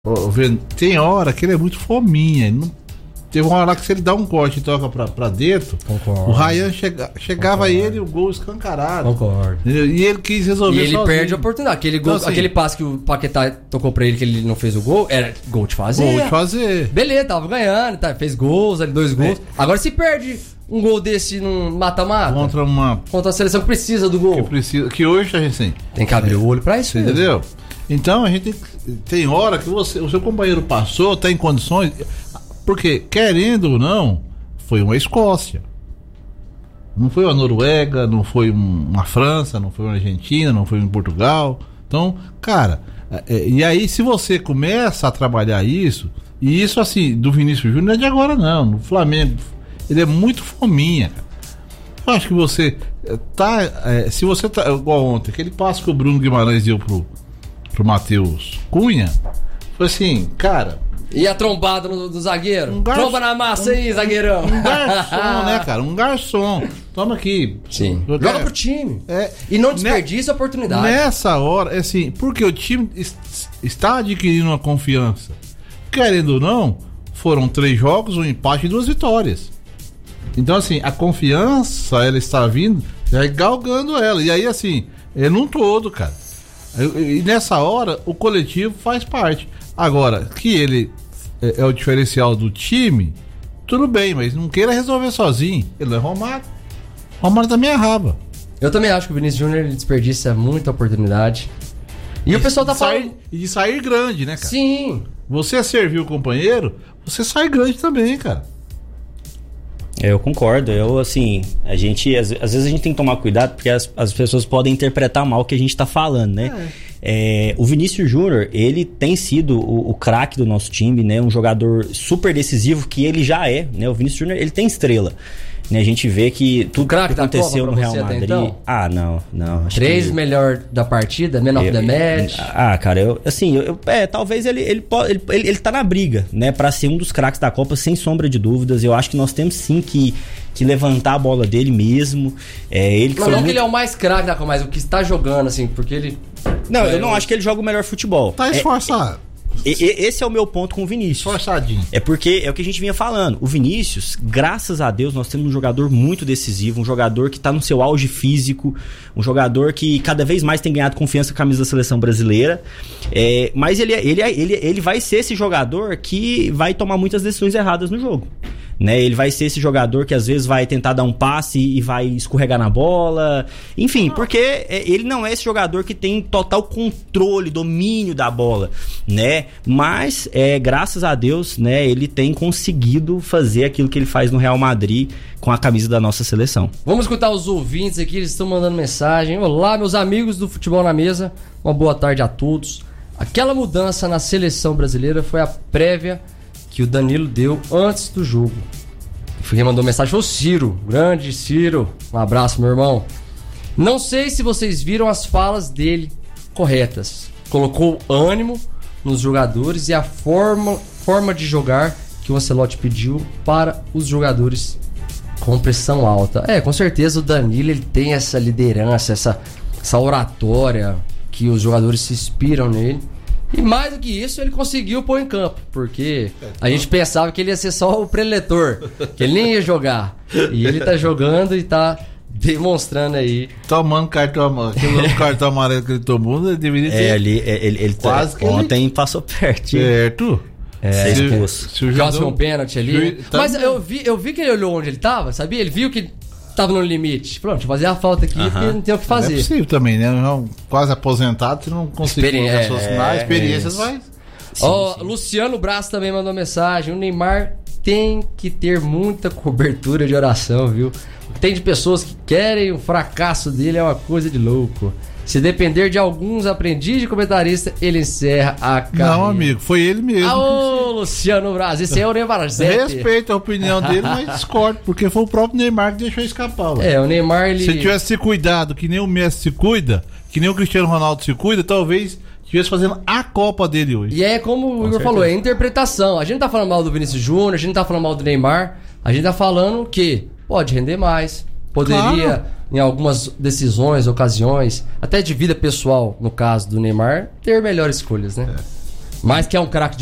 Tem hora que ele é muito fominha. Teve uma hora lá que se ele dá um corte e toca pra dentro, concordo. O Ryan chegava ele o gol escancarado. Concordo. E ele quis resolver sozinho. E ele sozinho. perde a oportunidade. Aquele, gol, então, assim, aquele passe que o Paquetá tocou pra ele, que ele não fez o gol, era gol de fazer. Gol de fazer. Beleza, tava ganhando, fez gols, ali 2 gols. Agora se perde um gol desse num mata-mata contra a seleção que precisa do gol. Que hoje a gente tem que abrir o olho pra isso. Entendeu? Então a gente tem hora que o seu companheiro passou, tá em condições. Porque, querendo ou não, foi uma Escócia. Não foi uma Noruega, não foi uma França, não foi uma Argentina, não foi um Portugal. Então, cara, e aí se você começa a trabalhar isso, e isso assim, do Vinícius Júnior não é de agora não, no Flamengo, ele é muito fominha, cara. Eu acho que você se você tá, igual ontem, aquele passo que o Bruno Guimarães deu pro Matheus Cunha, foi assim, cara... E a trombada do zagueiro? Tromba na massa aí, zagueirão. Um garçom, né, cara? Um garçom. Toma aqui. Sim. Joga pro time. E não desperdiça a oportunidade. Nessa hora, assim, porque o time está adquirindo uma confiança. Querendo ou não, foram 3 jogos, um empate e 2 vitórias. Então, assim, a confiança, ela está vindo, já galgando ela. E aí, assim, é num todo, cara. E nessa hora, o coletivo faz parte. Agora, que ele é o diferencial do time, tudo bem, mas não queira resolver sozinho. Ele é Romário. Romário também é raba. Eu também acho que o Vinícius Júnior desperdiça muita oportunidade. E o pessoal tá falando... E de sair grande, né, cara? Sim. Você servir o companheiro, você sai grande também, cara. Eu concordo. Assim, às vezes a gente tem que tomar cuidado porque as pessoas podem interpretar mal o que a gente tá falando, né? O Vinícius Júnior, ele tem sido o craque do nosso time, né? Um jogador super decisivo que ele já é, né? O Vinícius Júnior, ele tem estrela. Né? A gente vê que tudo que aconteceu no Real Madrid... Então? Não. Acho 3 melhor da partida, man of the match. Cara, talvez ele tá na briga, né? Pra ser um dos craques da Copa, sem sombra de dúvidas. Eu acho que nós temos sim que levantar a bola dele mesmo. Que ele é o mais craque da Copa, mas o que está jogando, assim, porque ele... Não, eu não acho que ele joga o melhor futebol. Tá esforçado. Esse é o meu ponto com o Vinícius. Esforçadinho. É porque é o que a gente vinha falando. O Vinícius, graças a Deus, nós temos um jogador muito decisivo, um jogador que tá no seu auge físico, um jogador que cada vez mais tem ganhado confiança com a camisa da seleção brasileira. Mas ele vai ser esse jogador que vai tomar muitas decisões erradas no jogo. Né? Ele vai ser esse jogador que às vezes vai tentar dar um passe e vai escorregar na bola. Enfim, porque ele não é esse jogador que tem total controle, domínio da bola, né? Mas, graças a Deus, né, ele tem conseguido fazer aquilo que ele faz no Real Madrid com a camisa da nossa seleção. Vamos escutar os ouvintes aqui, eles estão mandando mensagem. Olá, meus amigos do Futebol na Mesa. Uma boa tarde a todos. Aquela mudança na seleção brasileira foi a prévia que o Danilo deu antes do jogo. Quem mandou mensagem foi o Ciro, grande Ciro. Um abraço, meu irmão. Não sei se vocês viram as falas dele corretas. Colocou ânimo nos jogadores e a forma de jogar que o Ancelotti pediu para os jogadores com pressão alta. Com certeza o Danilo ele tem essa liderança, essa oratória que os jogadores se inspiram nele. E mais do que isso, ele conseguiu pôr em campo, porque a gente pensava que ele ia ser só o preletor, que ele nem ia jogar. E ele tá jogando e tá demonstrando aí. Tomando cartão amarelo, aquele cartão amarelo que ele tomou, ele deveria ter. Ele quase que ontem passou perto. Certo. Se o João um pênalti ali. Mas eu vi que ele olhou onde ele tava, sabia? Ele viu que tava no limite. Pronto, deixa eu fazer a falta aqui porque não tem o que fazer. Não é possível também, né? Quase aposentado, você não conseguiu raciocinar, experiências vai. Luciano Braz também mandou mensagem. O Neymar tem que ter muita cobertura de oração, viu? Tem de pessoas que querem o fracasso dele, é uma coisa de louco. Se depender de alguns aprendizes de comentarista, ele encerra a carreira. Não, amigo, foi ele mesmo. Luciano Braz, esse é o Neymar. Respeito a opinião dele, mas discordo, porque foi o próprio Neymar que deixou escapar. O Neymar, ele... Se ele tivesse se cuidado, que nem o Messi se cuida, que nem o Cristiano Ronaldo se cuida, talvez estivesse fazendo a Copa dele hoje. E como o Igor falou, é interpretação. A gente não tá falando mal do Vinícius Júnior, a gente não tá falando mal do Neymar, a gente tá falando que pode render mais, poderia, em algumas decisões, ocasiões, até de vida pessoal, no caso do Neymar, ter melhores escolhas, né? Mas que é um craque